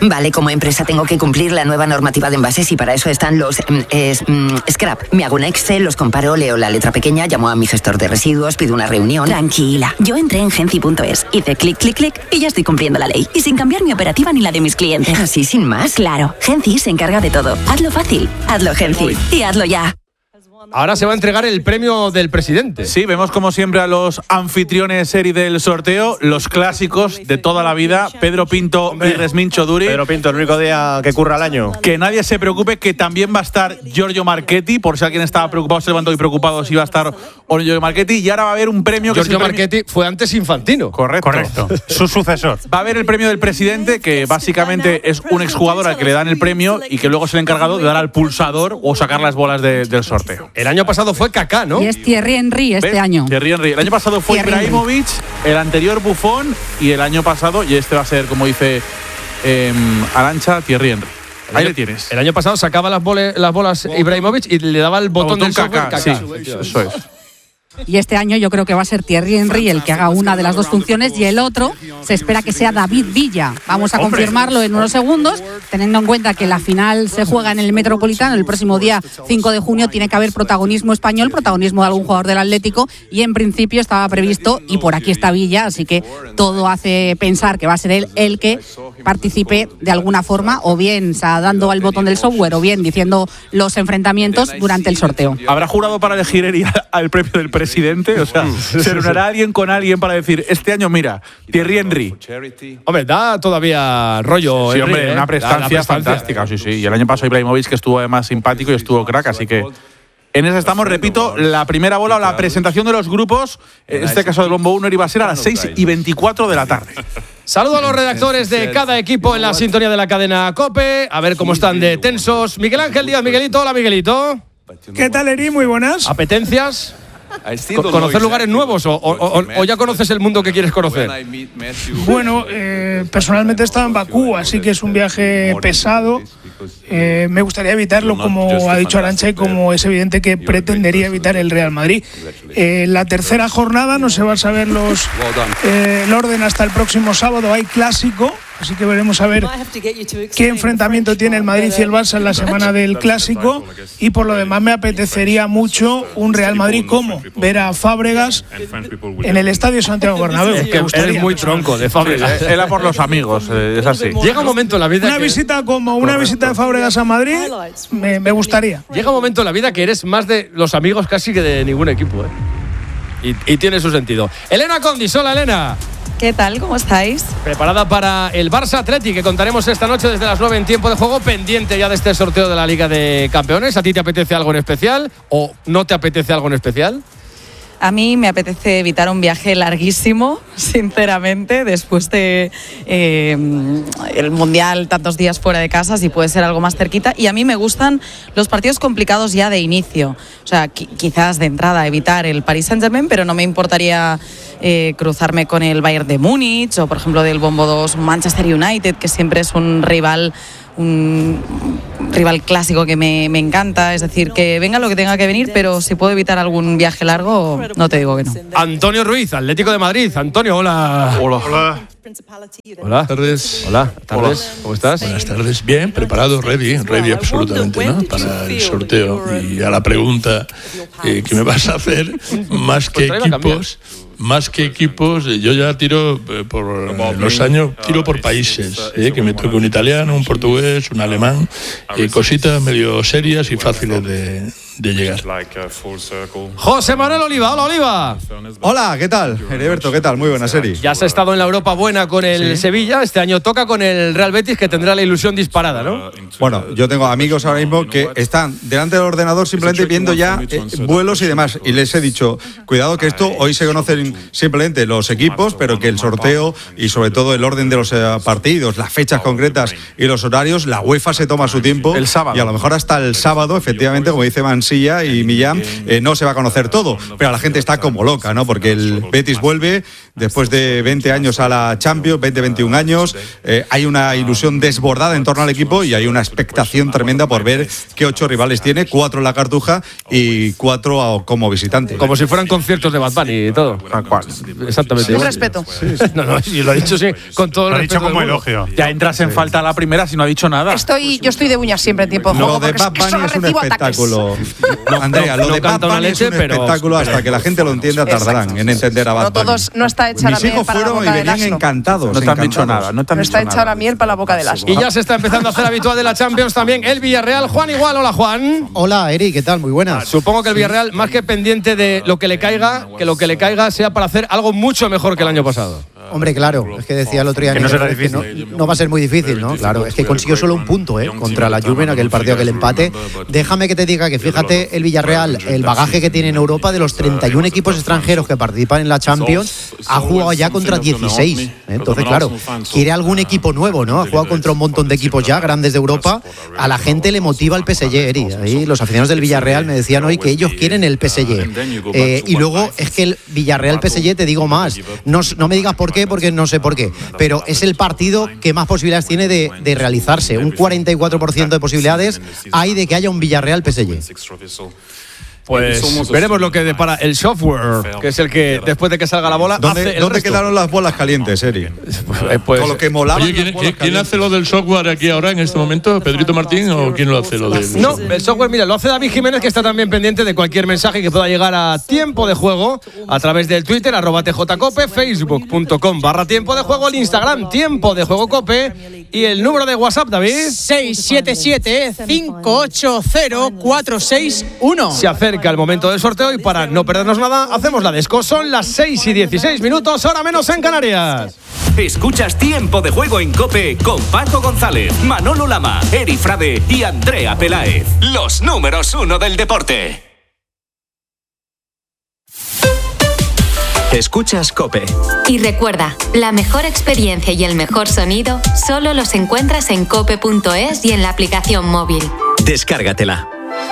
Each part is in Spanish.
Vale, como empresa tengo que cumplir la nueva normativa de envases y para eso están los scrap. Me hago un Excel, los comparo, leo la letra pequeña, llamo a mi gestor de residuos, pido una reunión. Tranquila, yo entré en Genci.es, hice clic, clic, clic y ya estoy cumpliendo la ley. Y sin cambiar mi operativa ni la de mis clientes. ¿Así sin más? Claro, Genci se encarga de todo. Hazlo fácil, hazlo Genci y hazlo ya. Ahora se va a entregar el premio del presidente. Sí, vemos como siempre a los anfitriones serie del sorteo, los clásicos de toda la vida, Pedro Pinto y Resmin Choduri. Pedro Pinto, el único día que curra al año. Que nadie se preocupe, que también va a estar Giorgio Marchetti, por si alguien estaba preocupado, se levantó y preocupado si va a estar o no Giorgio Marchetti. Y ahora va a haber un premio que Giorgio Marchetti fue antes Infantino. Correcto. Su sucesor. Va a haber el premio del presidente, que básicamente es un exjugador al que le dan el premio y que luego es el encargado de dar al pulsador o sacar las bolas del sorteo. El año pasado fue Kaká, ¿no? Y es Thierry Henry este año. Thierry Henry. El año pasado fue Ibrahimovic, el anterior Buffon y el año pasado, y este va a ser, como dice Arantxa, Thierry Henry. Ahí le tienes. El año pasado sacaba las bolas Ibrahimovic y le daba el botón del software Kaká. Sí, eso es. Y este año yo creo que va a ser Thierry Henry el que haga una de las dos funciones y el otro se espera que sea David Villa. Vamos a confirmarlo en unos segundos, teniendo en cuenta que la final se juega en el Metropolitano el próximo día 5 de junio. Tiene que haber protagonismo español, protagonismo de algún jugador del Atlético y en principio estaba previsto, y por aquí está Villa, así que todo hace pensar que va a ser él el que participe de alguna forma, o bien dando al botón del software o bien diciendo los enfrentamientos durante el sorteo. ¿Habrá jurado para elegir él al premio del presidente? O sea, ¿se reunirá alguien con alguien para decir, este año, mira, Thierry Henry? Hombre, da todavía rollo. Sí, Henry, hombre, una prestancia fantástica. Sí. Y el año pasado Ibrahimovic, que estuvo además simpático y estuvo crack, así que en esa estamos. Repito, la primera bola o la presentación de los grupos, en este caso del Bombo 1, iba a ser a las 6:24 de la tarde. Saludo a los redactores de cada equipo en la sintonía de la cadena COPE. A ver cómo están de tensos. Miguel Ángel Díaz, Miguelito. Hola, Miguelito. ¿Qué tal, Eri? Muy buenas. ¿Apetencias? ¿Conocer lugares nuevos o ya conoces el mundo que quieres conocer? Bueno, personalmente he estado en Bakú, así que es un viaje pesado. Me gustaría evitarlo, como ha dicho Arantxa, y como es evidente que pretendería evitar el Real Madrid. La tercera jornada no se va a saber el orden hasta el próximo sábado. Hay clásico, así que veremos a ver qué enfrentamiento tiene el Madrid y el Barça en la semana del clásico. Y por lo demás me apetecería mucho un Real Madrid como ver a Fábregas en el Estadio Santiago Bernabéu. Es que eres muy tronco de Fábregas. Era por los amigos, es así. Llega un momento en la vida una visita de Fábregas a Madrid me gustaría. Llega un momento en la vida que eres más de los amigos casi que de ningún equipo, y tiene su sentido. Elena Condis, hola Elena. ¿Qué tal? ¿Cómo estáis? Preparada para el Barça Atleti, que contaremos esta noche desde las 9 en tiempo de juego, pendiente ya de este sorteo de la Liga de Campeones. ¿A ti te apetece algo en especial o no te apetece algo en especial? A mí me apetece evitar un viaje larguísimo, sinceramente, después de el Mundial, tantos días fuera de casa, si puede ser algo más cerquita. Y a mí me gustan los partidos complicados ya de inicio. O sea, quizás de entrada evitar el Paris Saint-Germain, pero no me importaría cruzarme con el Bayern de Múnich o, por ejemplo, del Bombo 2, Manchester United, que siempre es un rival clásico que me encanta. Es decir, que venga lo que tenga que venir, pero si puedo evitar algún viaje largo, no te digo que no. Antonio Ruiz, Atlético de Madrid. Antonio, hola. Hola. Buenas tardes. Hola, tardes. ¿Cómo estás? Buenas tardes. Bien, preparado, ready absolutamente, ¿no? Para el sorteo. Y a la pregunta que me vas a hacer, más que equipos, yo ya tiro por los años, tiro por países, que me toque un italiano, un portugués, un alemán, cositas medio serias y fáciles de llegar. José Manuel Oliva, hola Oliva. Hola, ¿qué tal? Heriberto, ¿qué tal? Muy buena serie. Ya has estado en la Europa buena con el Sevilla, este año toca con el Real Betis, que tendrá la ilusión disparada, ¿no? Bueno, yo tengo amigos ahora mismo que están delante del ordenador simplemente viendo ya vuelos y demás, y les he dicho, cuidado que esto, hoy se conocen simplemente los equipos, pero que el sorteo y sobre todo el orden de los partidos, las fechas concretas y los horarios, la UEFA se toma su tiempo, el sábado, y a lo mejor hasta el sábado, efectivamente, como dice Mansilla y Millán, no se va a conocer todo, pero la gente está como loca, ¿no? Porque el Betis vuelve después de 20 años a la Champions, 20-21 años. Hay una ilusión desbordada en torno al equipo y hay una expectación tremenda por ver qué 8 rivales tiene, 4 en la Cartuja y 4 como visitante. Como si fueran conciertos de Bad Bunny y todo. Exactamente. Un respeto. No, y lo ha dicho sí, con todo el respeto. Lo ha dicho como elogio. Ya entras en falta a la primera si no ha dicho nada. Yo estoy de uñas siempre en tiempo de juego. Lo de Bad Bunny es un espectáculo. Andrea, lo de Bad Bunny es un espectáculo. Hasta que la gente lo entienda tardarán en entender a Bad Bunny. No está hecha la miel para la boca del asno. Venían encantados. No te han dicho nada. No está hecha la miel para la boca del asno. Y ya se está empezando a hacer habitual de la Champions también el Villarreal. Juan Igual, hola Juan. Hola Eri, ¿qué tal? Muy buenas. Supongo que el Villarreal, más que pendiente de lo que le caiga, que lo que le caiga sea para hacer algo mucho mejor que el año pasado. Hombre, claro, es que decía el otro día que no será difícil. No va a ser muy difícil, ¿no? Claro, es que consiguió solo un punto, contra la Juve en aquel partido, aquel empate. Déjame que te diga que fíjate el Villarreal, el bagaje que tiene en Europa de los 31 equipos extranjeros que participan en la Champions, ha jugado ya contra 16. Entonces, claro, quiere algún equipo nuevo, ¿no? Ha jugado contra un montón de equipos ya grandes de Europa. A la gente le motiva el PSG, Eri. Ahí los aficionados del Villarreal me decían hoy que ellos quieren el PSG. Y luego es que el Villarreal-PSG, te digo más, no me digas por qué, porque no sé por qué, pero es el partido que más posibilidades tiene de realizarse. Un 44% de posibilidades hay de que haya un Villarreal-PSG. Pues veremos lo que depara el software, que es el que después de que salga la bola ¿Dónde quedaron las bolas calientes, Eri? Pues, con lo que molaba. Oye, ¿quién hace lo del software aquí ahora en este momento? ¿Pedrito Martín o quién lo hace lo del No, el software, mira, lo hace David Jiménez, que está también pendiente de cualquier mensaje que pueda llegar a Tiempo de Juego a través del Twitter @tjcope, facebook.com/Tiempo de Juego, el Instagram Tiempo de Juego Cope y el número de WhatsApp, David 677-580-461. Se acerca el momento del sorteo y para no perdernos nada hacemos la desco. Son las 6:16, hora menos en Canarias. Escuchas Tiempo de Juego en COPE con Paco González, Manolo Lama, Eri Frade y Andrea Peláez. Los números 1 del deporte. Escuchas COPE. Y recuerda, la mejor experiencia y el mejor sonido solo los encuentras en cope.es y en la aplicación móvil. Descárgatela.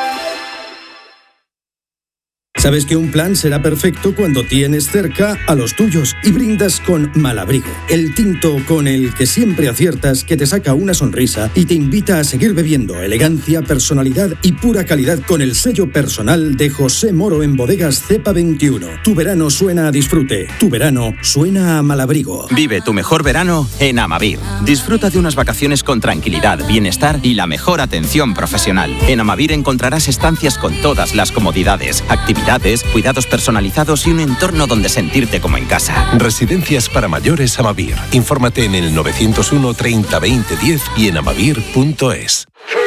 Sabes que un plan será perfecto cuando tienes cerca a los tuyos y brindas con Malabrigo, el tinto con el que siempre aciertas, que te saca una sonrisa y te invita a seguir bebiendo. Elegancia, personalidad y pura calidad con el sello personal de José Moro en Bodegas Cepa 21. Tu verano suena a disfrute, tu verano suena a Malabrigo. Vive tu mejor verano en Amavir. Disfruta de unas vacaciones con tranquilidad, bienestar y la mejor atención profesional. En Amavir encontrarás estancias con todas las comodidades, actividades, cuidados personalizados y un entorno donde sentirte como en casa. Residencias para mayores Amavir. Infórmate en el 901 30 20 10 y en amavir.es.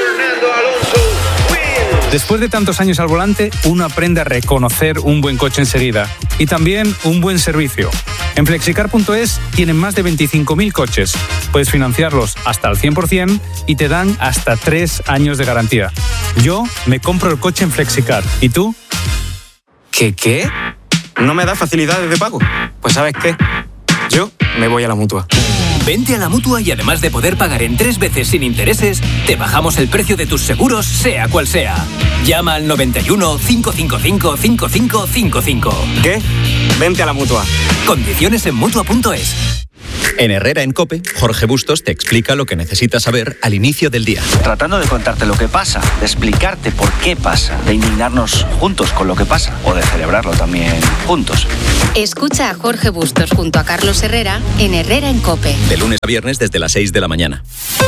Después de tantos años al volante, uno aprende a reconocer un buen coche enseguida y también un buen servicio. En Flexicar.es tienen más de 25.000 coches. Puedes financiarlos hasta al 100% y te dan hasta 3 años de garantía. Yo me compro el coche en Flexicar. ¿Y tú? ¿Qué? ¿No me da facilidades de pago? Pues ¿sabes qué? Yo me voy a la Mutua. Vente a la Mutua y además de poder pagar en 3 veces sin intereses, te bajamos el precio de tus seguros, sea cual sea. Llama al 91 555 5555. ¿Qué? Vente a la Mutua. Condiciones en Mutua.es. En Herrera en COPE, Jorge Bustos te explica lo que necesitas saber al inicio del día. Tratando de contarte lo que pasa, de explicarte por qué pasa, de indignarnos juntos con lo que pasa o de celebrarlo también juntos. Escucha a Jorge Bustos junto a Carlos Herrera en Herrera en COPE. De lunes a viernes desde las 6 de la mañana.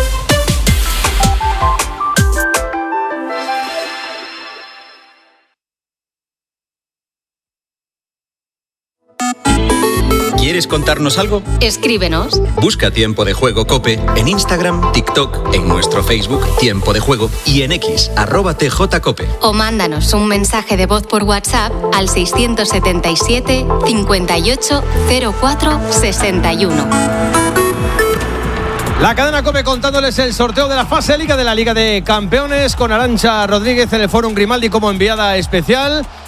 ¿Quieres contarnos algo? Escríbenos. Busca Tiempo de Juego COPE en Instagram, TikTok, en nuestro Facebook Tiempo de Juego y en X @TJCOPE. O mándanos un mensaje de voz por WhatsApp al 677 58 04 61. La cadena COPE contándoles el sorteo de la fase Liga de la Liga de Campeones con Arantxa Rodríguez en el Fórum Grimaldi como enviada especial.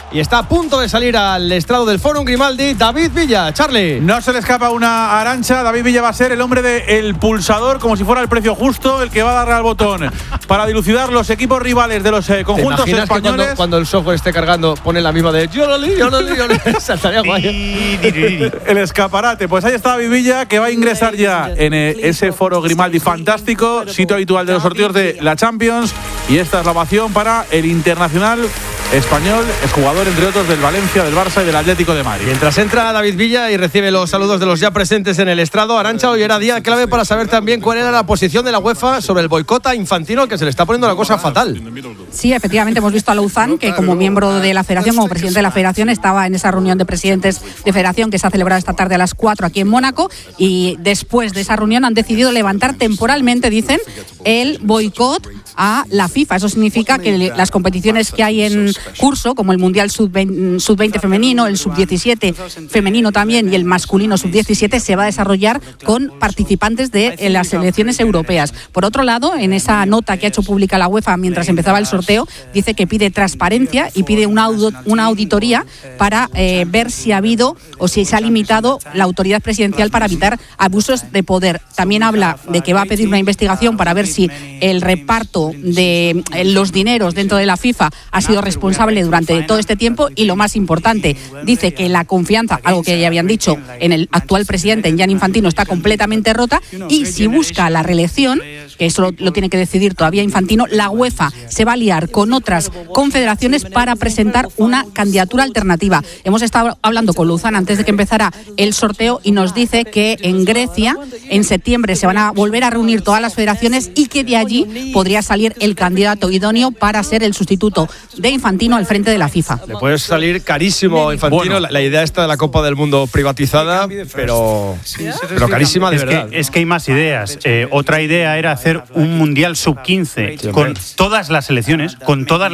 y está a punto de salir al estrado del Fórum Grimaldi David Villa. Charlie. No se le escapa una a Arantxa. David Villa va a ser el hombre del pulsador, como si fuera el precio justo, el que va a darle al botón para dilucidar los equipos rivales de los conjuntos ¿Te imaginas españoles. Que cuando el software esté cargando pone la misma de Yololi, saltaría guay. El escaparate. Pues ahí está David Villa, que va a ingresar ya en ese foro Grimaldi fantástico, sitio habitual de los sorteos de la Champions. Y esta es la ovación para el internacional español, es jugador entre otros del Valencia, del Barça y del Atlético de Madrid. Mientras entra David Villa y recibe los saludos de los ya presentes en el estrado, Arantxa, hoy era día clave para saber también cuál era la posición de la UEFA sobre el boicot a Infantino, que se le está poniendo la cosa fatal. Sí, efectivamente hemos visto a Louzán, que como miembro de la federación, como presidente de la federación, estaba en esa reunión de presidentes de federación que se ha celebrado esta tarde a las 4 aquí en Mónaco, y después de esa reunión han decidido levantar temporalmente, dicen, el boicot a la FIFA. Eso significa que las competiciones que hay en curso, como el Mundial Sub-20 femenino, el Sub-17 femenino también y el masculino Sub-17, se va a desarrollar con participantes de las selecciones europeas. Por otro lado, en esa nota que ha hecho pública la UEFA mientras empezaba el sorteo, dice que pide transparencia y pide una auditoría para ver si ha habido o si se ha limitado la autoridad presidencial para evitar abusos de poder. También habla de que va a pedir una investigación para ver si el reparto de los dineros dentro de la FIFA ha sido responsable durante todo este tiempo, y lo más importante, dice que la confianza, algo que ya habían dicho, en el actual presidente, en Gianni Infantino, está completamente rota, y si busca la reelección, que eso lo tiene que decidir todavía Infantino, la UEFA se va a liar con otras confederaciones para presentar una candidatura alternativa. Hemos estado hablando con Louzán antes de que empezara el sorteo y nos dice que en Grecia en septiembre se van a volver a reunir todas las federaciones y que de allí podría salir el candidato idóneo para ser el sustituto de Infantino al frente de la FIFA. Le puede salir carísimo a Infantino, bueno, la idea esta de la Copa del Mundo privatizada, pero carísima de verdad. Es que hay más ideas. Otra idea era hacer un Mundial Sub-15 con todas las selecciones, con todas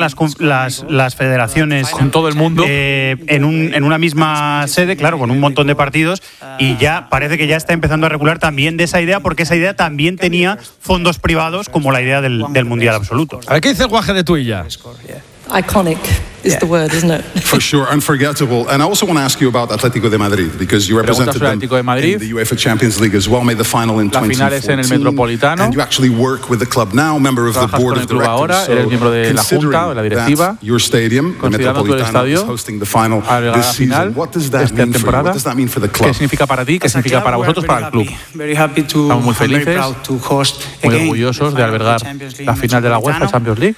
las federaciones, con todo el mundo, en una misma sede, claro, con un montón de partidos, y ya parece que ya está empezando a recular también de esa idea, porque esa idea también tenía fondos privados, como la idea del Mundial absoluto. A ver, ¿qué dice el guaje de Tuilla? Iconic is the word, isn't it? For sure, unforgettable. And I also want to ask you about Atletico de Madrid, because you represented them in the UEFA Champions League as well, made the final in 2014. En el Metropolitano. And you actually work with the club now, member of the board of directors. Ahora, eres miembro de la junta, de la directiva. Your stadium, the Metropolitano, is hosting the final this season. What does that mean for you? What does that mean for the club? ¿Qué significa para ti? ¿Qué significa para vosotros, para el club? Estamos muy felices, muy orgullosos de albergar la final de la UEFA Champions League.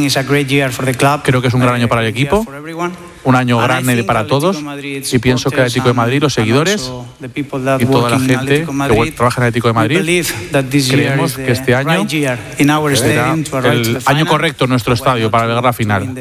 Creo que es un gran año para el equipo, un año grande para todos, y pienso que el Atlético de Madrid, los seguidores y toda la gente que trabaja en el Atlético de Madrid, creemos que este año será el año correcto en nuestro estadio para albergar la final,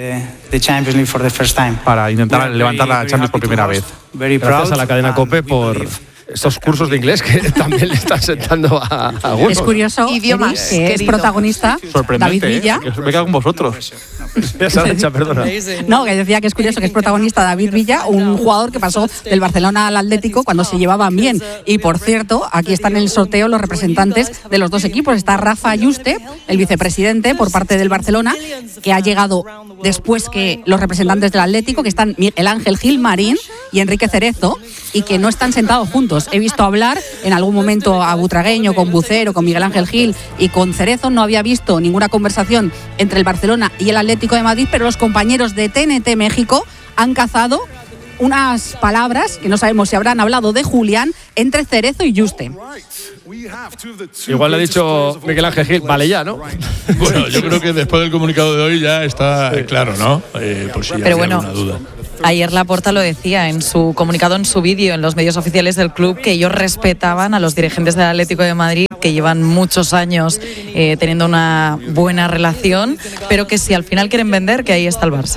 para intentar levantar la Champions por primera vez. Gracias a la cadena COPE por estos cursos de inglés que también le están sentando a algunos. Es curioso, idiomas, que es protagonista David Villa. Que me quedo con vosotros. Perdona. No, que decía que es curioso que es protagonista David Villa, un jugador que pasó del Barcelona al Atlético cuando se llevaban bien. Y por cierto, aquí están en el sorteo los representantes de los dos equipos. Está Rafa Yuste, el vicepresidente por parte del Barcelona, que ha llegado después que los representantes del Atlético, que están Miguel Ángel Gil Marín y Enrique Cerezo, y que no están sentados juntos. He visto hablar en algún momento a Butragueño, con Bucero, con Miguel Ángel Gil y con Cerezo. No había visto ninguna conversación entre el Barcelona y el Atlético de Madrid, pero los compañeros de TNT México han cazado unas palabras que no sabemos si habrán hablado de Julián entre Cerezo y Yuste. Igual le ha dicho Miguel Ángel Gil, vale ya, ¿no? Bueno, yo creo que después del comunicado de hoy ya está claro, ¿no? Por si pero hay bueno, alguna duda. Ayer Laporta lo decía en su comunicado, en su vídeo, en los medios oficiales del club, que ellos respetaban a los dirigentes del Atlético de Madrid, que llevan muchos años teniendo una buena relación, pero que si al final quieren vender, que ahí está el Barça.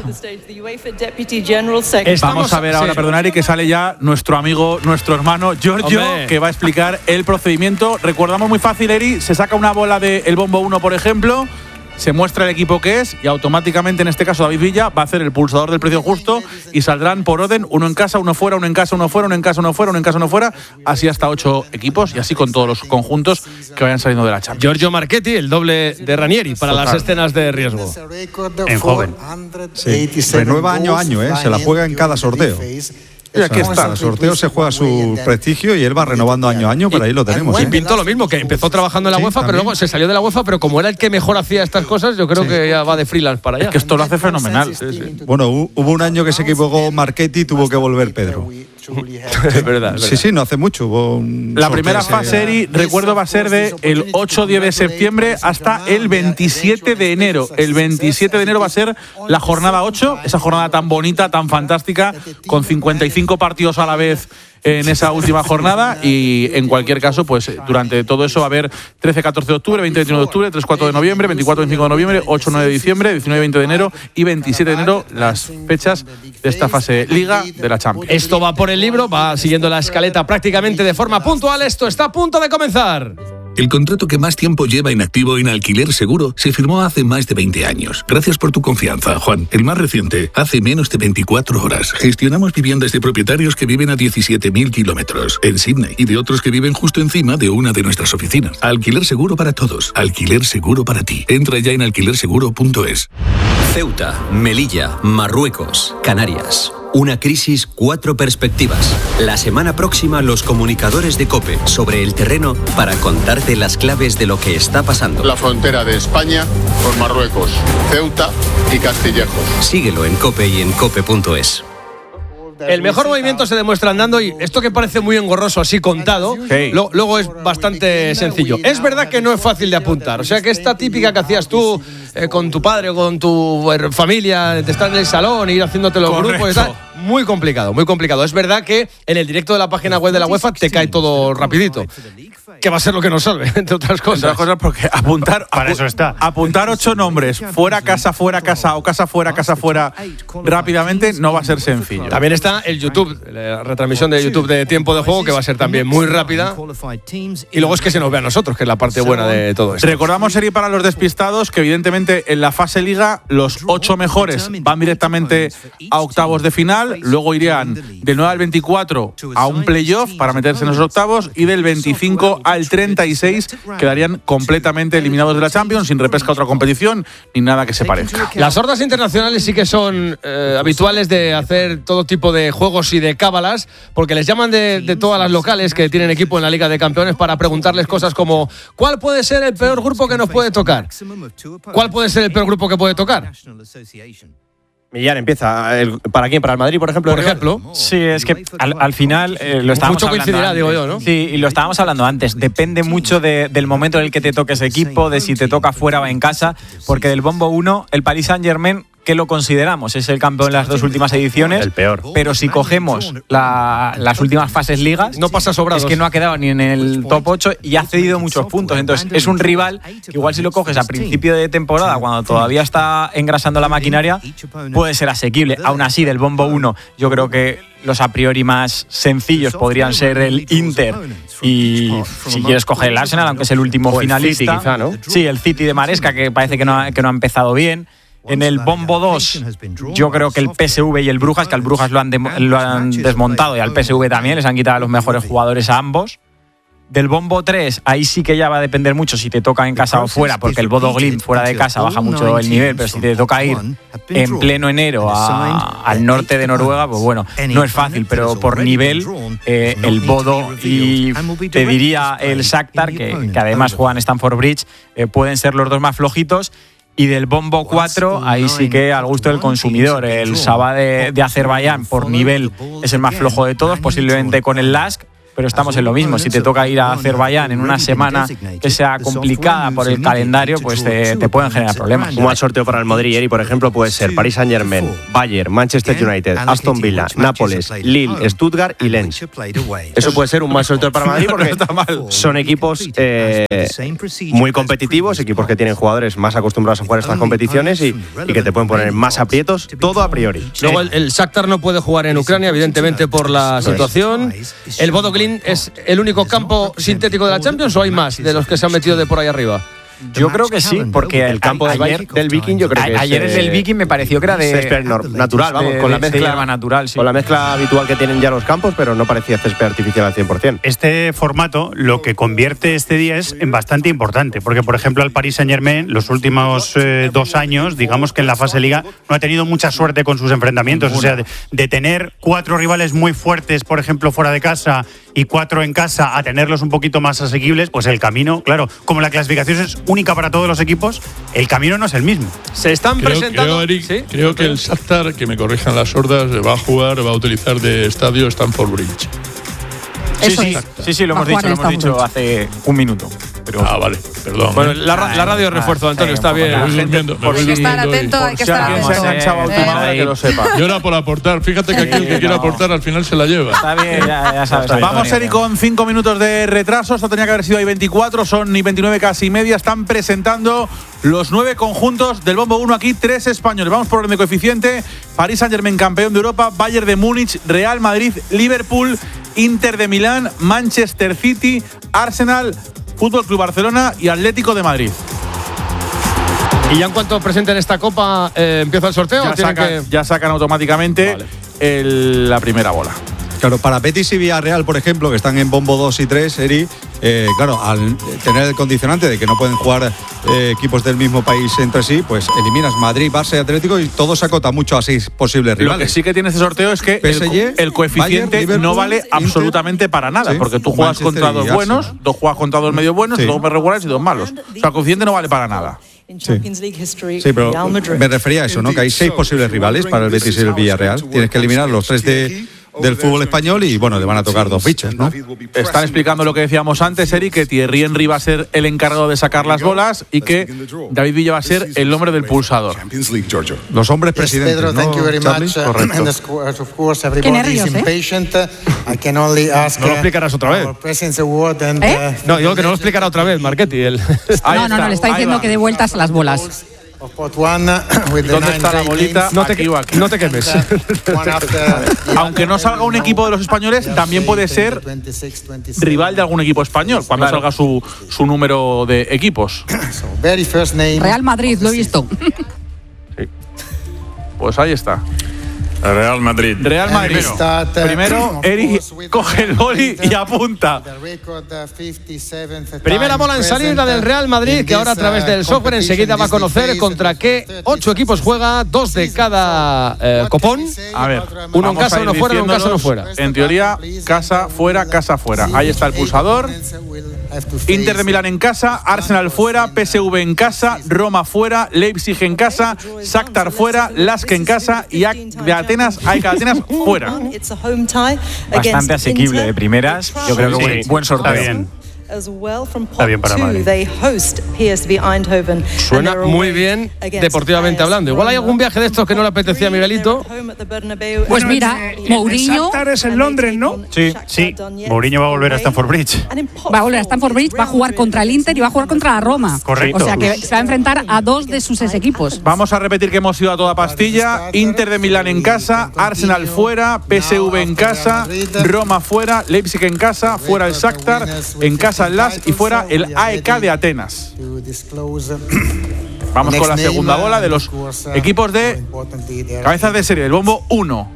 Vamos a ver ahora, perdonad, que sale ya nuestro amigo, nuestro hermano Giorgio, que va a explicar el procedimiento. Recordamos muy fácil, Eri, se saca una bola del bombo 1, por ejemplo, se muestra el equipo que es y automáticamente, en este caso David Villa, va a hacer el pulsador del precio justo y saldrán por orden, uno en casa, uno fuera, uno en casa, uno fuera, uno en casa, uno fuera, uno en casa, uno fuera, así hasta 8 equipos y así con todos los conjuntos que vayan saliendo de la Champions. Giorgio Marchetti, el doble de Ranieri para las escenas de riesgo. En joven. Sí. Renueva año a año, se la juega en cada sorteo. Y aquí está, el sorteo se juega su prestigio y él va renovando año a año, pero ahí lo tenemos. Y pintó lo mismo, que empezó trabajando en la UEFA, pero luego se salió de la UEFA, pero como era el que mejor hacía estas cosas, yo creo que ya va de freelance para allá. Es que esto lo hace fenomenal. Bueno, hubo un año que se equivocó Marchetti y tuvo que volver Pedro. Es verdad. Sí, no hace mucho. La primera fase, Eri, recuerdo, va a ser de el 8-10 de septiembre hasta el 27 de enero. El 27 de enero va a ser la jornada 8, esa jornada tan bonita, tan fantástica, con 55 partidos a la vez en esa última jornada y en cualquier caso, pues durante todo eso va a haber 13-14 de octubre, 20-21 de octubre, 3-4 de noviembre, 24-25 de noviembre, 8-9 de diciembre, 19-20 de enero y 27 de enero, las fechas de esta fase Liga de la Champions. Esto va por el libro, va siguiendo la escaleta prácticamente de forma puntual. Esto está a punto de comenzar. El contrato que más tiempo lleva inactivo en Alquiler Seguro se firmó hace más de 20 años. Gracias por tu confianza, Juan. El más reciente, hace menos de 24 horas. Gestionamos viviendas de propietarios que viven a 17.000 kilómetros en Sydney y de otros que viven justo encima de una de nuestras oficinas. Alquiler Seguro para todos. Alquiler Seguro para ti. Entra ya en alquilerseguro.es. Ceuta, Melilla, Marruecos, Canarias. Una crisis, 4 perspectivas. La semana próxima, los comunicadores de COPE sobre el terreno para contarte las claves de lo que está pasando. La frontera de España con Marruecos, Ceuta y Castillejos. Síguelo en COPE y en COPE.es. El mejor movimiento se demuestra andando y esto que parece muy engorroso así contado, luego es bastante sencillo. Es verdad que no es fácil de apuntar, o sea que esta típica que hacías tú con tu padre o con tu familia, de estar en el salón e ir haciéndote los grupos, está muy complicado, muy complicado. Es verdad que en el directo de la página web de la UEFA te cae todo rapidito, que va a ser lo que nos salve, entre otras cosas. Porque para eso está. Apuntar 8 nombres, fuera casa o casa fuera, rápidamente no va a ser sencillo. También está el YouTube, la retransmisión de YouTube de Tiempo de Juego, que va a ser también muy rápida. Y luego es que se nos ve a nosotros, que es la parte buena de todo esto. Recordamos, Seri, para los despistados, que evidentemente en la fase Liga los 8 mejores van directamente a octavos de final, luego irían del 9 al 24 a un playoff para meterse en los octavos y del 25 al 36 quedarían completamente eliminados de la Champions, sin repesca a otra competición ni nada que se parezca. Las hordas internacionales sí que son habituales de hacer todo tipo de juegos y de cábalas, porque les llaman de todas las locales que tienen equipo en la Liga de Campeones para preguntarles cosas como ¿cuál puede ser el peor grupo que nos puede tocar? ¿Cuál puede ser el peor grupo que puede tocar? Millán empieza. ¿Para quién? ¿Para el Madrid, por ejemplo? Sí, es que al final lo estábamos mucho coincidirá, hablando digo yo, ¿no? Sí, y lo estábamos hablando antes. Depende mucho del momento en el que te toque ese equipo, de si te toca fuera o en casa, porque del bombo 1, el Paris Saint-Germain, ¿qué lo consideramos? Es el campeón en las 2 últimas ediciones. El peor. Pero si cogemos las últimas fases ligas, no pasa sobrados. Es que no ha quedado ni en el top 8 y ha cedido muchos puntos. Entonces es un rival que igual si lo coges a principio de temporada, cuando todavía está engrasando la maquinaria, puede ser asequible. Aún así, del bombo 1, yo creo que los a priori más sencillos podrían ser el Inter y, si quieres, coger el Arsenal, aunque es el último finalista. El City, quizá, ¿no? Sí, el City de Maresca, que parece que no ha empezado bien. En el bombo 2, yo creo que el PSV y el Brujas, que al Brujas lo han desmontado y al PSV también, les han quitado a los mejores jugadores a ambos. Del bombo 3, ahí sí que ya va a depender mucho si te toca en casa o fuera, porque el Bodo Glimt fuera de casa baja mucho el nivel, pero si te toca ir en pleno enero al norte de Noruega, pues bueno, no es fácil, pero por nivel, el Bodo y te diría el Shakhtar, que además juegan en Stamford Bridge, pueden ser los dos más flojitos. Y del bombo 4, ahí sí que al gusto del consumidor. El Sabah de Azerbaiyán, por nivel, es el más flojo de todos, posiblemente con el Lask. Pero estamos en lo mismo. Si te toca ir a Azerbaiyán en una semana que sea complicada por el calendario, pues te pueden generar problemas. Un mal sorteo para el Madrid, Eri, por ejemplo, puede ser Paris Saint-Germain, Bayern, Manchester United, Aston Villa, Nápoles, Lille, Stuttgart y Lens. Eso puede ser un mal sorteo para el Madrid porque son equipos muy competitivos, equipos que tienen jugadores más acostumbrados a jugar estas competiciones y que te pueden poner más aprietos, todo a priori. Luego el Shakhtar no puede jugar en Ucrania, evidentemente por la situación. El Bodo Glimt ¿es el único campo sintético de la Champions o hay más de los que se han metido de por ahí arriba? Yo creo que sí, porque el campo del Viking yo creo que ayer el del Viking me pareció que era de césped natural, vamos, con la mezcla natural, sí. Con la mezcla habitual que tienen ya los campos, pero no parecía césped artificial al 100%. Este formato lo que convierte este día es en bastante importante, porque por ejemplo el Paris Saint-Germain los últimos 2 años, digamos que en la fase Liga no ha tenido mucha suerte con sus enfrentamientos, o sea, de tener 4 rivales muy fuertes, por ejemplo, fuera de casa y 4 en casa, a tenerlos un poquito más asequibles, pues el camino, claro, como la clasificación es única para todos los equipos, el camino no es el mismo. Se están presentando. Eric, creo que el Shakhtar, que me corrijan las sordas, va a utilizar de estadio Stamford Bridge. Sí, lo hemos dicho hace un minuto. Pero... vale, perdón. Bueno, la radio refuerzo, Antonio, está bien. Hay que estar atento, hay que estar atento. Que lo sepa. Yo era por aportar, fíjate que aquel que quiere aportar al final se la lleva. Está bien, ya sabes. Vamos, Eric, con 5 minutos de retraso. Esto tenía que haber sido ahí 24, son ni 29 casi media. Están presentando los 9 conjuntos del Bombo 1 aquí, 3 españoles. Vamos por orden de coeficiente. Paris Saint-Germain, campeón de Europa, Bayern de Múnich, Real Madrid, Liverpool, Inter de Milán, Manchester City, Arsenal, Fútbol Club Barcelona y Atlético de Madrid. Y ya en cuanto presenten esta copa, ¿empieza el sorteo? Ya sacan automáticamente la primera bola. Claro, para Betis y Villarreal, por ejemplo, que están en bombo 2 y 3, Eri, claro, al tener el condicionante de que no pueden jugar equipos del mismo país entre sí, pues eliminas Madrid, Barça y Atlético y todo se acota mucho a 6 posibles rivales. Lo que sí que tiene este sorteo es que PSG, el coeficiente Bayern, no vale absolutamente para nada, porque tú juegas contra 2 buenos, 2 juegas contra 2 medio buenos, 2 regulares y 2 malos. O sea, el coeficiente no vale para nada. Sí, pero me refería a eso, ¿no? Que hay 6 posibles rivales para el Betis y el Villarreal. Tienes que eliminar los 3 del fútbol español y bueno, le van a tocar 2 fichas, ¿no? Están explicando lo que decíamos antes, Eric, que Thierry Henry va a ser el encargado de sacar las bolas y que David Villa va a ser el hombre del pulsador. Los hombres presidentes, Pedro, ¿no, thank you very Charlie? much. Correcto. Of course, everybody is impatient. I can only ask. No lo explicarás otra vez. No, digo que no lo explicará otra vez, Marchetti. No, le está diciendo que dé vueltas a las bolas. ¿Dónde está la bolita? No te quemes. Aunque no salga un equipo de los españoles, también puede ser rival de algún equipo español cuando salga su número de equipos. Real Madrid, lo he visto. Sí. Pues ahí está. Real Madrid. Primero, Eric coge el boli y apunta. Primera bola en salida del Real Madrid, que ahora a través del software enseguida va a conocer contra qué 8 equipos juega, 2 de cada copón. A ver, uno en casa, uno fuera, uno en casa, uno fuera. En teoría, casa, fuera, casa, fuera. Ahí está el pulsador. Inter de Milán en casa, Arsenal fuera, PSV en casa, Roma fuera, Leipzig en casa, Shakhtar fuera, Lask en casa y AEK de Atenas fuera. Bastante asequible de primeras. Yo creo que buen sorteo. Está bien. Está bien para Madrid. Suena muy bien deportivamente hablando. Igual hay algún viaje de estos que no le apetecía a Miguelito. Pues mira, Mourinho. Es en Londres, ¿no? Sí. Mourinho va a volver a Stamford Bridge. Va a volver a Stamford Bridge, va a jugar contra el Inter y va a jugar contra la Roma. Correcto. O sea que se va a enfrentar a 2 de sus equipos. Vamos a repetir que hemos ido a toda pastilla. Inter de Milán en casa, Arsenal fuera, PSV en casa, Roma fuera, Leipzig en casa, fuera el Shakhtar, en casa el Lask y fuera el AEK de Atenas. Vamos con la segunda bola de los equipos de cabezas de serie, el bombo 1.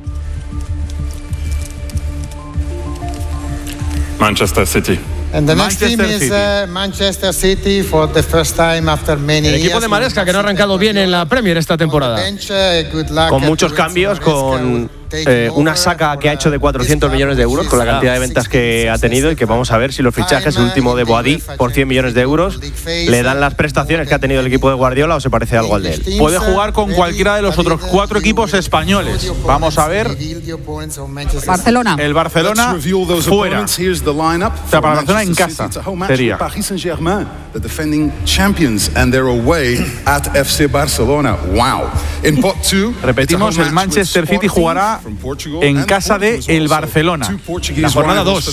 Manchester City. And the next team is Manchester City for the first time after many years. El equipo de Maresca, que no ha arrancado bien en la Premier esta temporada. Con muchos cambios, con una saca que ha hecho de 400 millones de euros, con la cantidad de ventas que ha tenido, y que vamos a ver si los fichajes, el último de Boadí por 100 millones de euros, le dan las prestaciones que ha tenido el equipo de Guardiola o se parece algo al de él. Puede jugar con cualquiera de los otros 4 equipos españoles. Vamos a ver. Barcelona. El Barcelona fuera. O sea, para Barcelona en casa sería. Paris Saint-Germain, the defending champions, and they're away at FC Barcelona. Wow. In pot 2, repetimos, el Manchester City jugará en casa de el Barcelona. La jornada 2.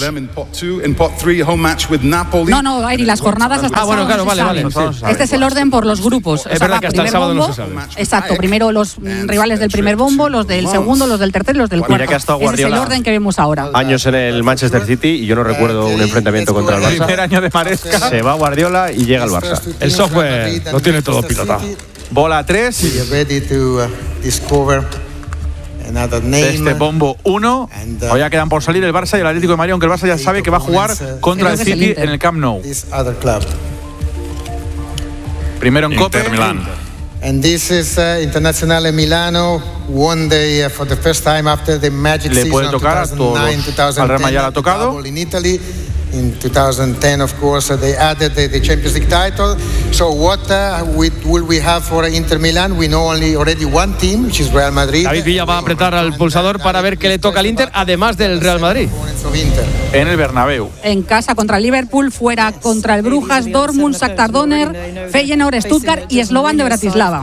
No, Airi, las jornadas hasta el sábado claro, no se vale. saben. Este es el orden por los grupos. Es verdad que hasta el sábado no se sabe. Exacto, primero los rivales del primer bombo, los del segundo, los del tercero y los del cuarto. Mira que ha estado Ese es el Guardiola orden que vemos ahora. años en el Manchester City y yo no recuerdo un enfrentamiento contra el Barça. Primer año de Maresca. Se va Guardiola y llega al Barça. El software lo tiene todo pilotado. Bola 3 de este bombo 1. Todavía quedan por salir el Barça y el Atlético de Madrid, aunque el Barça ya sabe que va a jugar contra el City en el Camp Nou. Primero en Cope. And this is Internazionale Milano won for the first time after the magic Le puede season tocar a todos. 2009-2010. Al Real Madrid ha tocado. In Italy. In 2010, of course, they added the Champions League title. So what will we have for Inter Milan? We know already one team, which is Real Madrid. David Villa va a apretar al pulsador para ver qué le toca al Inter, además del Real Madrid. En el Bernabéu. En casa contra el Liverpool, fuera contra el Brujas, Dortmund, Shakhtar Donetsk, Feyenoord, Stuttgart y Slovan de Bratislava.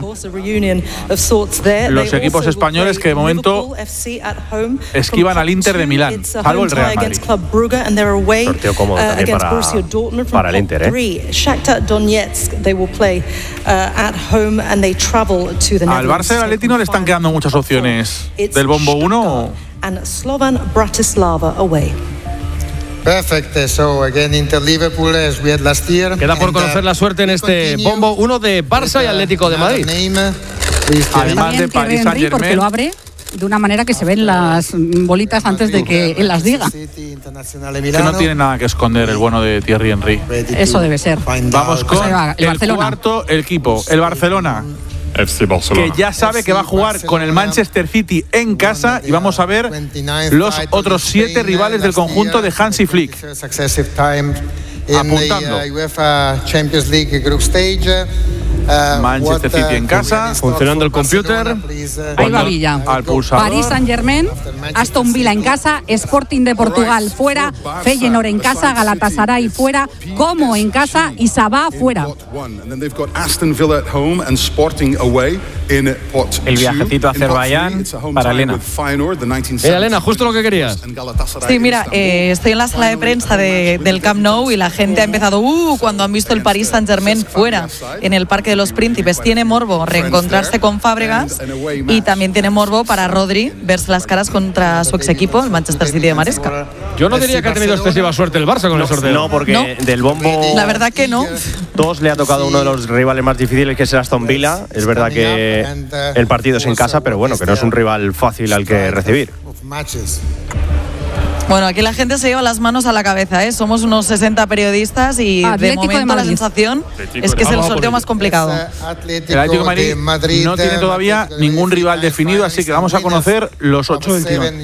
Los equipos españoles que de momento esquivan al Inter de Milán, salvo el Real Madrid. Sorteo cómodo también para el Inter, Shakhtar Donetsk, they will play at home and they travel to the Al Barça y al Atleti no le están quedando muchas opciones del bombo 1. And Slovan Bratislava away. Perfect. So again, Inter Liverpool as we had last year. Queda por conocer la suerte en este bombo 1 de Barça y Atlético de Madrid. Además de Paris Saint-Germain, porque lo abre de una manera que se ven las bolitas antes de que él las diga. Que no tiene nada que esconder el bueno de Thierry Henry. Eso debe ser. Vamos con el cuarto equipo, el Barcelona. Que ya sabe que va a jugar con el Manchester City en casa y vamos a ver los otros 7 rivales del conjunto de Hansi Flick. Apuntando. Manchester City en casa. Funcionando el computer. Ahí va Villa. Al pulsador. Paris Saint-Germain, Aston Villa en casa, Sporting de Portugal fuera, Feyenoord en casa, Galatasaray fuera, Como en casa y Sabah fuera. El viajecito a Azerbaiyán para Elena. Elena, justo lo que querías. Sí, mira, estoy en la sala de prensa del Camp Nou y la gente ha empezado cuando han visto el Paris Saint-Germain fuera en el Parque de los Príncipes. Tiene morbo reencontrarse con Fábregas y también tiene morbo para Rodri verse las caras contra su ex equipo, el Manchester City de Maresca. Yo no diría que ha tenido excesiva suerte el Barça con el sorteo. No, porque del bombo la verdad que no. 2 le ha tocado uno de los rivales más difíciles, que es el Aston Villa. Es verdad que el partido es en casa, pero bueno, que no es un rival fácil al que recibir. Bueno, aquí la gente se lleva las manos a la cabeza, ¿eh? Somos unos 60 periodistas y Atlético de momento de la sensación es que es el sorteo más complicado. El Atlético de Madrid no tiene todavía ningún rival definido, así que vamos a conocer los 8 del tirón.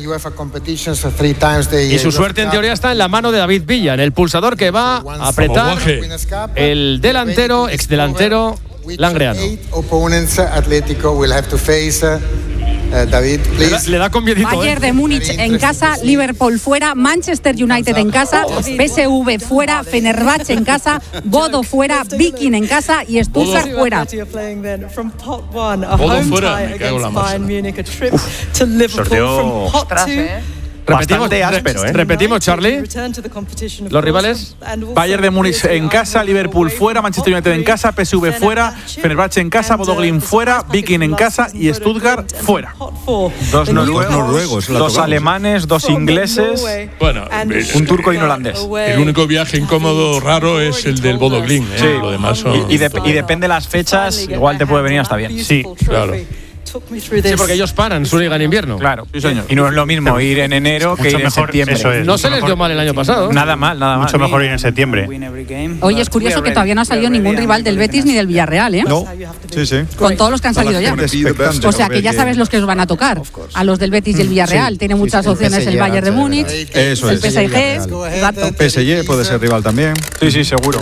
Y su suerte en teoría está en la mano de David Villa, en el pulsador que va a apretar el delantero, exdelantero Langreano. David, please. Le da con miedito, Bayern de Múnich en casa, Liverpool fuera, Manchester United en casa, PSV fuera, Fenerbahce en casa, Bodo fuera, Viking en casa y Stuttgart fuera. Bodo fuera, me cago en la masa. Sorteo bastante áspero, ¿eh? Repetimos, Charlie. Los rivales. Bayern de Múnich en casa, Liverpool fuera, Manchester United en casa, PSV fuera, Fenerbahce en casa, Bodo Glimt fuera, Viking en casa y Stuttgart fuera. 2 noruegos, 2 alemanes, 2 ingleses, bueno, un turco y un holandés. El único viaje incómodo raro es el del Bodo Glimt, ¿eh? Sí. Lo demás son... y depende de las fechas, igual te puede venir hasta bien. Sí, claro. Sí, porque ellos paran su liga en invierno. Claro, sí, señor. Y no es lo mismo ir en enero que ir en septiembre. Eso es, no se les dio mal el año pasado. Nada mal. Mucho mejor ir en septiembre. Oye, es curioso que todavía no ha salido ningún rival del Betis ni del Villarreal, ¿eh? No, sí. Con todos los que han salido ya. O sea, que ya sabes los que os van a tocar. A los del Betis y el Villarreal. Tiene muchas opciones el Bayern de Múnich, el PSG. El PSG puede ser rival también. Sí, seguro.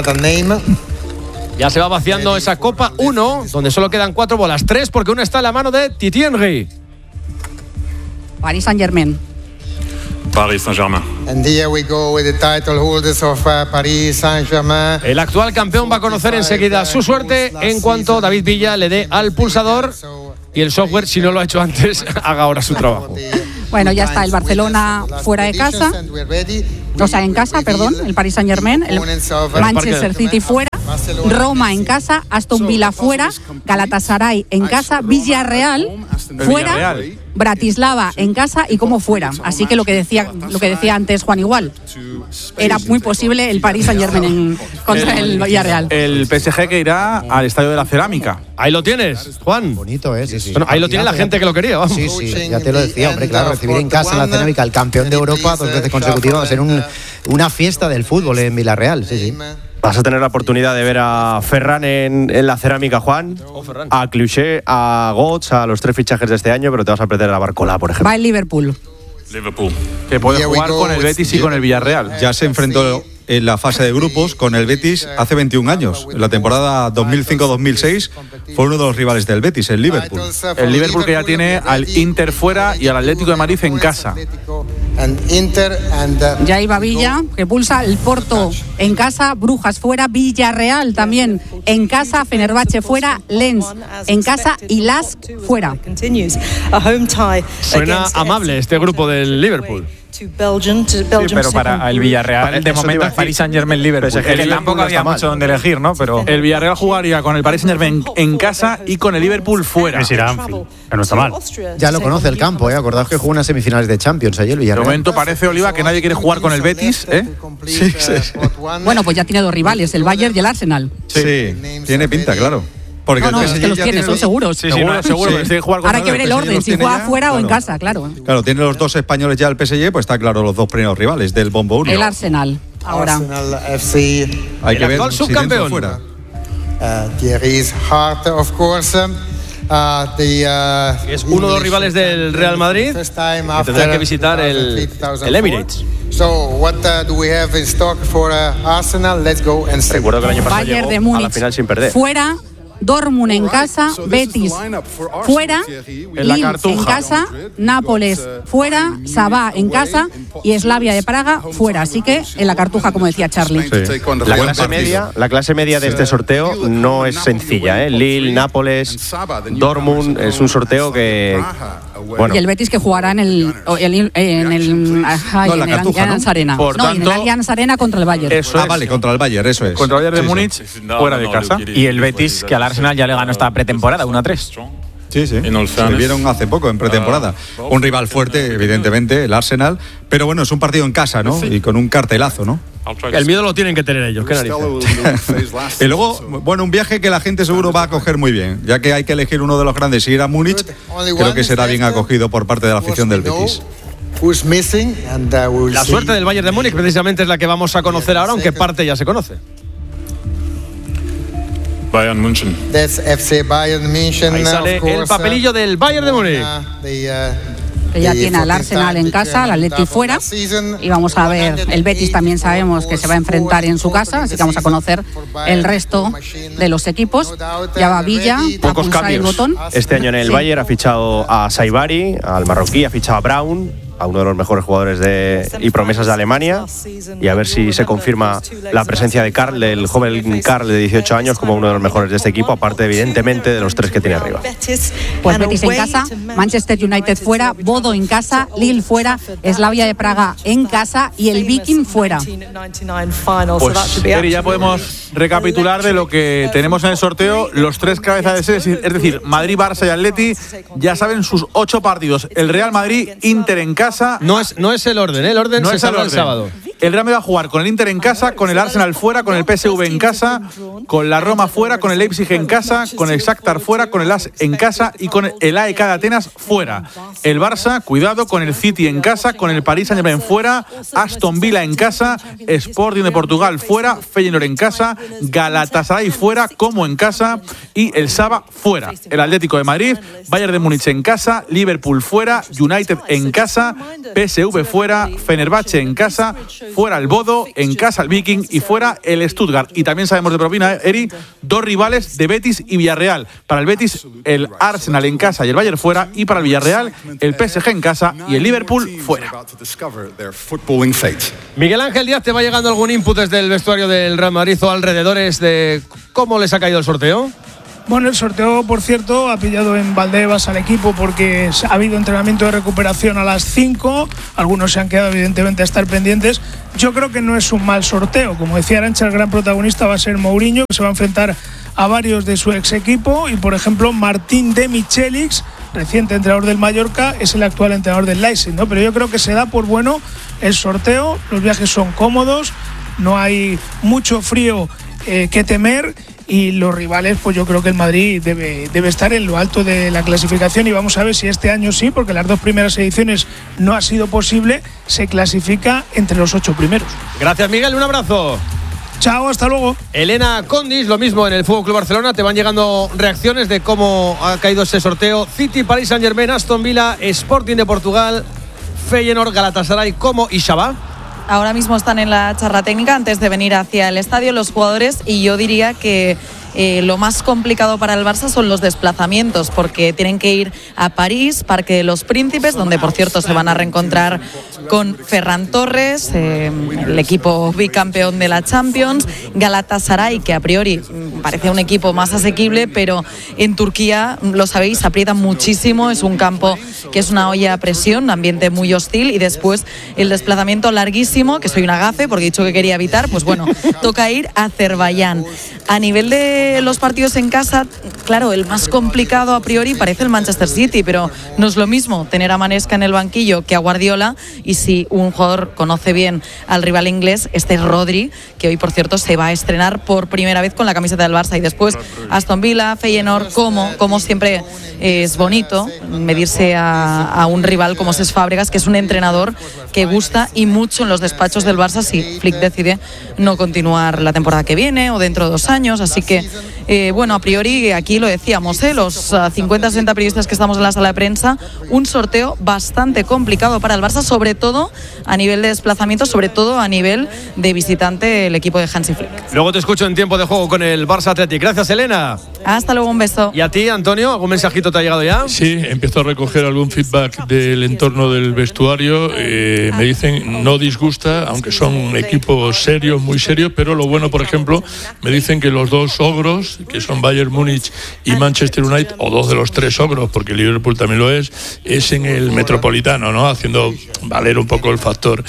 Ya se va vaciando esa Copa 1, donde solo quedan 4 bolas. 3 porque una está en la mano de Thierry Henry. Paris Saint-Germain. Paris Saint-Germain. And here we go with the title holders of Paris Saint-Germain. El actual campeón va a conocer enseguida su suerte en cuanto David Villa le dé al pulsador y el software, si no lo ha hecho antes, haga ahora su trabajo. Bueno, ya está el Barcelona fuera de casa, o sea, en casa, perdón, el Paris Saint-Germain, el Manchester City fuera, Roma en casa, Aston Villa fuera, Galatasaray en casa, Villarreal fuera, Bratislava en casa y como fuera. Así que lo que decía antes Juan igual, era muy posible el Paris Saint-Germain contra el Villarreal. El PSG que irá al Estadio de la Cerámica. Ahí lo tienes, Juan. Bonito, sí, sí. Bueno, ahí lo tiene la gente que lo quería, vamos. Sí, sí, ya te lo decía, hombre, claro, recibir en casa en la Cerámica al campeón de Europa 2 veces consecutivas va a ser una fiesta del fútbol en Villarreal, sí. Vas a tener la oportunidad de ver a Ferran en la Cerámica, Juan, a Clichy, a Götze, a los 3 fichajes de este año, pero te vas a perder a Barcola, por ejemplo. Va el Liverpool. Que puede jugar con el Betis y con el Villarreal. Ya se enfrentó en la fase de grupos con el Betis hace 21 años. En la temporada 2005-2006 fue uno de los rivales del Betis, el Liverpool. El Liverpool que ya tiene al Inter fuera y al Atlético de Madrid en casa. Ya iba Villa, que pulsa el Porto en casa, Brujas fuera, Villarreal también en casa, Fenerbahce fuera, Lens en casa y Lask fuera. Suena amable este grupo del Liverpool. Sí, pero para el Villarreal, de momento, el Paris Saint-Germain Liverpool. Que tampoco había mucho donde elegir, ¿no? Pero el Villarreal jugaría con el Paris Saint-Germain en casa y con el Liverpool fuera. Es ir a Anfield, que no está mal. Ya lo conoce el campo, Acordaos que jugó unas semifinales de Champions ayer el Villarreal. De momento parece, Oliva, que nadie quiere jugar con el Betis, ¿eh? Sí. Bueno, pues ya tiene 2 rivales, el Bayern y el Arsenal. Sí, tiene pinta, claro. Porque no, es que los tiene, son seguros. Sí, seguro. Sí. Ahora hay que ver el orden, si juega fuera o en casa, claro. Claro, tiene los 2 españoles ya el PSG, pues está claro, los 2 primeros rivales del Bombo 1. El Arsenal, ahora. Hay que ver si dentro o fuera. Thierry's Hart, of course. Es uno de los rivales del Real Madrid que tendrá que visitar el Emirates. So, what do we have in stock for Arsenal? Let's go and see. Recuerdo que el año pasado Bayern llegó de Múnich a la final sin perder. Fuera, Dortmund en casa, Betis fuera, Lille en casa, Nápoles fuera, Sabá en casa y Slavia de Praga fuera. Así que en la Cartuja, como decía Charlie. Sí. La clase media de este sorteo no es sencilla, ¿eh? Lille, Nápoles, Dortmund, es un sorteo que... Bueno. Y el Betis que jugará en el Allianz Arena. En el Allianz Arena contra el Bayern. Vale, contra el Bayern, eso es. Contra el Bayern de Múnich, fuera de casa. Y el Betis, que al Arsenal ya le ganó esta pretemporada, 1-3. Sí. Se vieron hace poco en pretemporada. Un rival fuerte, evidentemente, el Arsenal. Pero bueno, es un partido en casa, ¿no? Y con un cartelazo, ¿no? El miedo lo tienen que tener ellos, ¿qué narices? Y luego, bueno, un viaje que la gente seguro va a acoger muy bien. Ya que hay que elegir uno de los grandes y ir a Múnich, creo que será bien acogido por parte de la afición del Betis. La suerte del Bayern de Múnich precisamente es la que vamos a conocer ahora, aunque parte ya se conoce. Bayern München. That's FC Bayern München. Ahí sale el papelillo del Bayern de Múnich. Que ya tiene al Arsenal en casa, al Atleti fuera. Y vamos a ver, el Betis también sabemos que se va a enfrentar en su casa, así que vamos a conocer el resto de los equipos. Ya va Villa a pulsar el botón. Este año en el Bayern ha fichado a Saibari, al marroquí, ha fichado a Brown, a uno de los mejores jugadores y promesas de Alemania, y a ver si se confirma la presencia de Karl, del joven Karl de 18 años, como uno de los mejores de este equipo, aparte evidentemente de los 3 que tiene arriba. Pues Betis en casa, Manchester United fuera, Bodo en casa, Lille fuera, Slavia de Praga en casa y el Viking fuera. Pues Eri, ya podemos recapitular de lo que tenemos en el sorteo. Los 3 cabezas de serie, es decir, Madrid, Barça y Atleti, ya saben sus 8 partidos. El Real Madrid, Inter en casa. No es el orden, el orden no se sabrá el sábado. El Real Madrid va a jugar con el Inter en casa, con el Arsenal fuera, con el PSV en casa, con la Roma fuera, con el Leipzig en casa, con el Shakhtar fuera, con el AS en casa y con el AEK de Atenas fuera. El Barça, cuidado, con el City en casa, con el Paris Saint-Germain fuera, Aston Villa en casa, Sporting de Portugal fuera, Feyenoord en casa, Galatasaray fuera, como en casa, y el Saba fuera. El Atlético de Madrid, Bayern de Múnich en casa, Liverpool fuera, United en casa, PSV fuera, Fenerbahce en casa, fuera el Bodo, en casa el Viking y fuera el Stuttgart. Y también sabemos de propina, Eri, 2 rivales de Betis y Villarreal. Para el Betis, el Arsenal en casa y el Bayern fuera, y para el Villarreal, el PSG en casa y el Liverpool fuera. Miguel Ángel Díaz, ¿te va llegando algún input desde el vestuario del Real Madrid o alrededores de cómo les ha caído el sorteo? Bueno, el sorteo, por cierto, ha pillado en Valdebebas al equipo porque ha habido entrenamiento de recuperación a las 5. Algunos se han quedado, evidentemente, a estar pendientes. Yo creo que no es un mal sorteo. Como decía Arantxa, el gran protagonista va a ser Mourinho, que se va a enfrentar a varios de su ex equipo. Y, por ejemplo, Martín de Michelix, reciente entrenador del Mallorca, es el actual entrenador del Leipzig, ¿no? Pero yo creo que se da por bueno el sorteo. Los viajes son cómodos, no hay mucho frío que temer. Y los rivales, pues yo creo que el Madrid debe estar en lo alto de la clasificación y vamos a ver si este año sí, porque las 2 primeras ediciones no ha sido posible, se clasifica entre los 8 primeros. Gracias, Miguel, un abrazo. Chao, hasta luego. Elena Condis, lo mismo en el FC Barcelona, te van llegando reacciones de cómo ha caído ese sorteo. City, Paris Saint-Germain, Aston Villa, Sporting de Portugal, Feyenoord, Galatasaray, Como y Shabab. Ahora mismo están en la charla técnica antes de venir hacia el estadio los jugadores y yo diría que lo más complicado para el Barça son los desplazamientos porque tienen que ir a París, Parque de los Príncipes, donde por cierto se van a reencontrar con Ferran Torres, el equipo bicampeón de la Champions, Galatasaray, que a priori parece un equipo más asequible, pero en Turquía, lo sabéis, aprieta muchísimo, es un campo que es una olla a presión, un ambiente muy hostil y después el desplazamiento larguísimo, que soy una gafe porque he dicho que quería evitar, pues bueno, toca ir a Azerbaiyán. A nivel de los partidos en casa, claro, el más complicado a priori parece el Manchester City, pero no es lo mismo tener a Manesca en el banquillo que a Guardiola, y si un jugador conoce bien al rival inglés, este es Rodri, que hoy por cierto se va a estrenar por primera vez con la camiseta del Barça, y después Aston Villa, Feyenoord, como siempre es bonito medirse a un rival como Cesc Fàbregas, que es un entrenador que gusta y mucho en los despachos del Barça si Flick decide no continuar la temporada que viene o dentro de 2 años, así que bueno, a priori aquí lo decíamos, los 50-60 periodistas que estamos en la sala de prensa, un sorteo bastante complicado para el Barça, sobre todo a nivel de desplazamiento, sobre todo a nivel de visitante el equipo de Hansi Flick. Luego te escucho en tiempo de juego con el Barça Athletic. Gracias, Elena. Hasta luego, un beso. ¿Y a ti, Antonio, algún mensajito te ha llegado ya? Sí, empiezo a recoger algún feedback del entorno del vestuario. Me dicen, no disgusta, aunque son equipos serios, muy serios, pero lo bueno, por ejemplo, me dicen que los 2 ogros, que son Bayern Múnich y Manchester United, o 2 de los 3 ogros, porque Liverpool también lo es en el Metropolitano, ¿no? Haciendo valer un poco el factor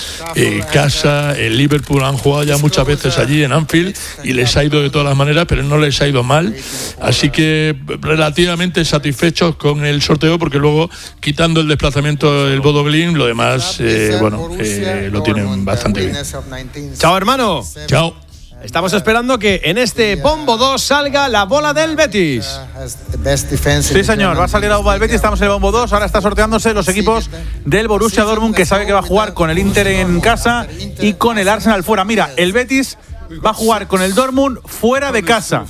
casa. El Liverpool han jugado ya muchas veces allí en Anfield y les ha ido de todas las maneras, pero no les ha ido mal. Así que relativamente satisfechos con el sorteo, porque luego, quitando el desplazamiento del Bodo Glimt, lo demás, lo tienen bastante bien. Chao, hermano. Chao. Estamos esperando que en este Bombo 2 salga la bola del Betis. Sí, señor, va a salir la bola del Betis, estamos en el Bombo 2, ahora está sorteándose los equipos del Borussia Dortmund, que sabe que va a jugar con el Inter en casa y con el Arsenal fuera. Mira, el Betis va a jugar con el Dortmund fuera de casa.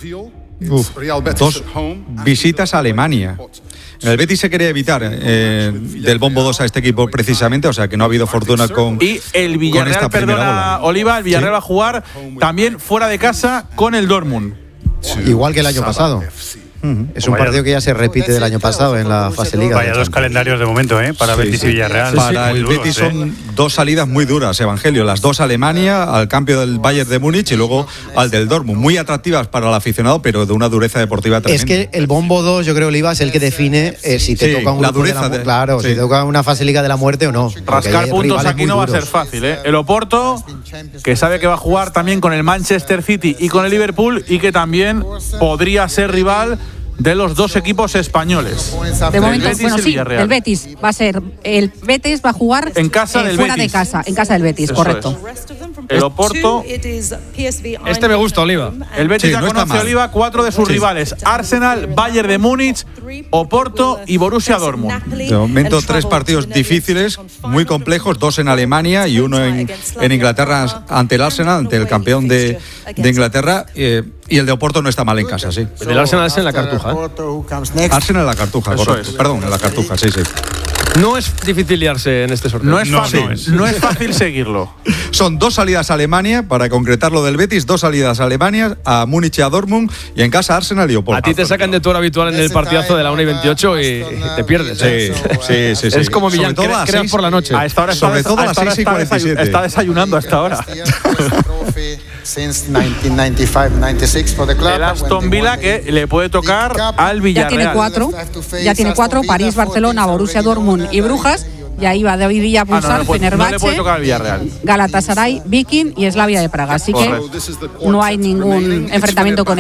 2 visitas a Alemania. El Betis se quería evitar del Bombo 2 a este equipo precisamente, o sea que no ha habido fortuna con. Y el Villarreal, perdona, Oliva, el Villarreal va a jugar también fuera de casa con el Dortmund. Igual que el año pasado. Es un partido que ya se repite del año pasado en la fase Liga. Vaya 2 calendarios de momento, para Betis y Villarreal. Para el Betis son 2 salidas muy duras, Evangelio. Las 2 a Alemania, al cambio del Bayern de Múnich y luego al del Dortmund. Muy atractivas para el aficionado, pero de una dureza deportiva tremenda. Es que el Bombo 2, yo creo, Oliva, es el que define si te toca un la dureza si te toca una fase Liga de la muerte o no. Rascar puntos aquí no va a ser fácil, El Oporto, que sabe que va a jugar también con el Manchester City y con el Liverpool, y que también podría ser rival de los 2 equipos españoles. De momento, el Betis va a ser. El Betis va a jugar en casa del fuera Betis. De casa, en casa del Betis, eso correcto. El Oporto. Este me gusta, Oliva. El Betis ya conoce, Oliva, 4 de sus rivales: Arsenal, Bayern de Múnich, Oporto y Borussia Dortmund. De momento 3 partidos difíciles, muy complejos, 2 en Alemania y 1 en Inglaterra ante el Arsenal, ante el campeón de Inglaterra. Y el de Oporto no está mal en casa, sí. El Arsenal es en la Cartuja. Arsenal en la Cartuja, correcto. Perdón, en la Cartuja, sí. No es difícil liarse en este sorteo. No es fácil seguirlo. Son 2 salidas a Alemania, para concretar lo del Betis, 2 salidas a Alemania, a Múnich y a Dortmund, y en casa Arsenal y Oporto. A ti te sacan de tu hora habitual en el partidazo de la 1:28 y te pierdes. Sí. Es como Millán, creas por la noche. A esta hora sobre todo a las 6:47. Está desayunando a esta hora. El Aston Villa que le puede tocar al Villarreal. Ya tiene cuatro, París, Barcelona, Borussia Dortmund y Brujas. Y ahí va David Villa a pulsar, Fenerbahce, no le puede tocar al Villarreal. Galatasaray, Viking y Slavia de Praga. Así que no hay ningún enfrentamiento con